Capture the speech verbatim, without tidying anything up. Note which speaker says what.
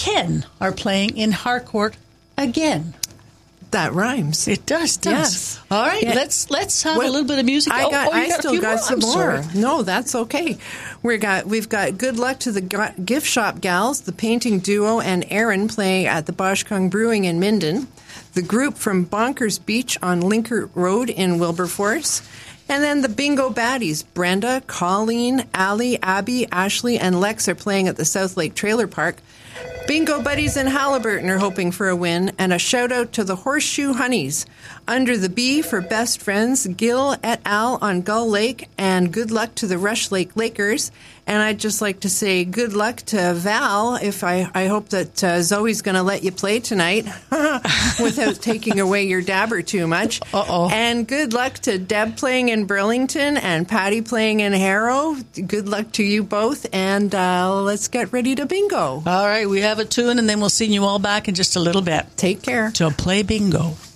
Speaker 1: ten are playing in Harcourt again.
Speaker 2: That rhymes.
Speaker 1: It does, does.
Speaker 2: Yes.
Speaker 1: All right,
Speaker 2: Yeah.
Speaker 1: let's let's have
Speaker 2: Well,
Speaker 1: a little bit of music.
Speaker 2: I, got,
Speaker 1: oh, oh, you
Speaker 2: I
Speaker 1: got a
Speaker 2: still
Speaker 1: few
Speaker 2: got
Speaker 1: more.
Speaker 2: some
Speaker 1: I'm
Speaker 2: more.
Speaker 1: sorry.
Speaker 2: No, that's okay. We got we've got Good Luck to the G- Gift Shop Gals, the painting duo, and Aaron playing at the Boschkong Brewing in Minden. The group from Bonkers Beach on Linkert Road in Wilberforce. And then the Bingo Baddies, Brenda, Colleen, Allie, Abby, Ashley, and Lex are playing at the South Lake Trailer Park. Bingo Buddies in Halliburton are hoping for a win, and a shout-out to the Horseshoe Honeys. Under the B for Best Friends, Gil et al. On Gull Lake, and good luck to the Rush Lake Lakers. And I'd just like to say good luck to Val. If I, I hope that uh, Zoe's going to let you play tonight without taking away your dabber too much.
Speaker 1: Uh-oh.
Speaker 2: And good luck to Deb playing in Burlington and Patty playing in Harrow. Good luck to you both, and uh, let's get ready to bingo.
Speaker 1: All right, we have a tune, and then we'll see you all back in just a little bit.
Speaker 2: Take care.
Speaker 1: So play bingo.